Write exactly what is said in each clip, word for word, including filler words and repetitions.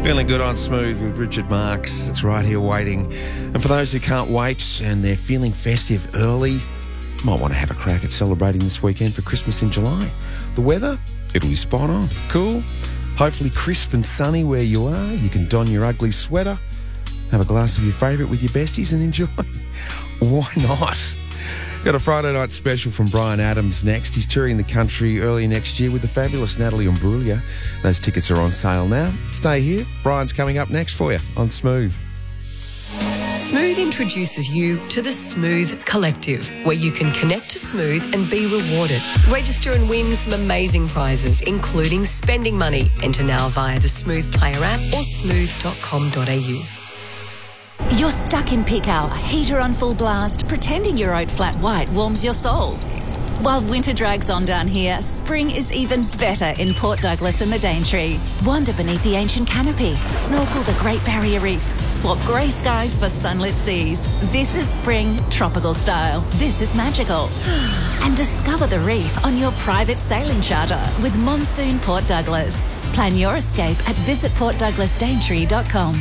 Feeling good on Smooth with Richard Marks. It's right here waiting. And for those who can't wait and they're feeling festive early, might want to have a crack at celebrating this weekend for Christmas in July. The weather, it'll be spot on. Cool. Hopefully crisp and sunny where you are. You can don your ugly sweater, have a glass of your favourite with your besties and enjoy. Why not? Got a Friday night special from Bryan Adams next. He's touring the country early next year with the fabulous Natalie Imbruglia. Those tickets are on sale now. Stay here. Bryan's coming up next for you on Smooth. Smooth introduces you to the Smooth Collective, where you can connect to Smooth and be rewarded. Register and win some amazing prizes, including spending money. Enter now via the Smooth Player app or smooth dot com dot a u. You're stuck in peak hour, heater on full blast, pretending your oat flat white warms your soul. While winter drags on down here, spring is even better in Port Douglas and the Daintree. Wander beneath the ancient canopy, snorkel the Great Barrier Reef, swap grey skies for sunlit seas. This is spring, tropical style. This is magical. And discover the reef on your private sailing charter with Monsoon Port Douglas. Plan your escape at visit port douglas daintree dot com.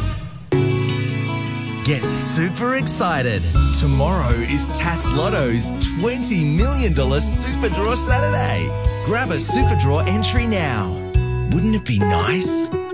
Get super excited. Tomorrow is Tats Lotto's twenty million dollars Super Draw Saturday. Grab a Super Draw entry now. Wouldn't it be nice?